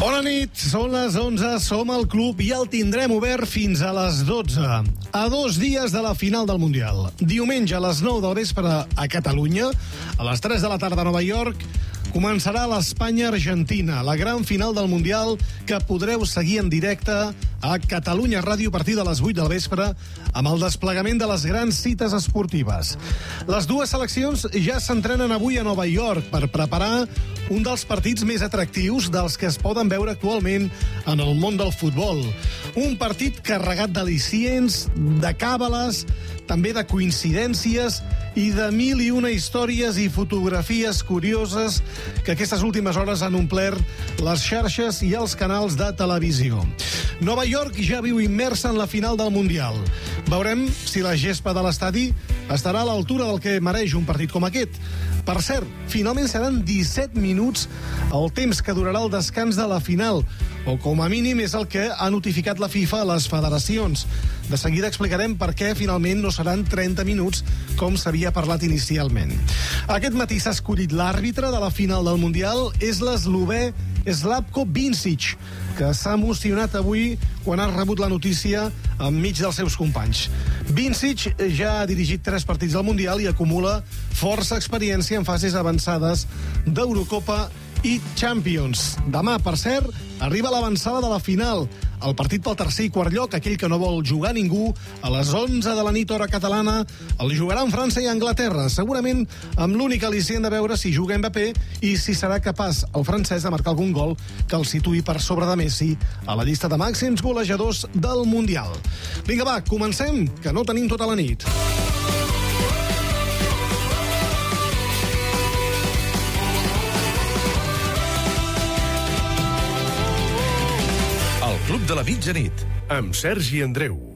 Bona nit, són les 11, som al club i el tindrem obert fins a les 12. A 2 dies de la final del Mundial. Diumenge a les 9 del vespre a Catalunya, a les 3 de la tarda a Nova York, començarà l'Espanya-Argentina, la gran final del Mundial que podreu seguir en directe a Catalunya Ràdio a partir de les 8 del vespre amb el desplegament de les grans cites esportives. Les dues seleccions ja s'entrenen avui a Nova York per preparar un dels partits més atractius dels que es poden veure actualment en el món del futbol. Un partit carregat d'al·licients, de càbales, també de coincidències i de mil i una històries i fotografies curioses que aquestes últimes hores han omplert les xarxes i els canals de televisió. Nova York ja viu immersa en la final del Mundial. Veurem si la gespa de l'estadi estarà a l'altura del que mereix un partit com aquest. Per cert, finalment seran 17 minuts el temps que durarà el descans de la final, o com a mínim és el que ha notificat la FIFA a les federacions. De seguida explicarem per què finalment no seran 30 minuts com s'havia parlat inicialment. Aquest matí s'ha escollit l'àrbitre de la final del Mundial, és l'eslovè Slavko Vincic, que s'ha emocionat avui quan ha rebut la notícia enmig dels seus companys. Vincic ja ha dirigit 3 partits al Mundial i acumula força experiència en fases avançades d'Eurocopa i Champions. Demà, per cert, arriba l'avançada de la final. El partit pel tercer i quart lloc, aquell que no vol jugar ningú, a les 11 de la nit hora catalana, el jugaran França i Anglaterra, segurament amb l'únic al·licient de veure si juga Mbappé i si serà capaç el francès de marcar algun gol que el situï per sobre de Messi a la llista de màxims golejadors del Mundial. Vinga, va, comencem, que no tenim tota la nit. Club de la Mitjanit, amb Sergi Andreu.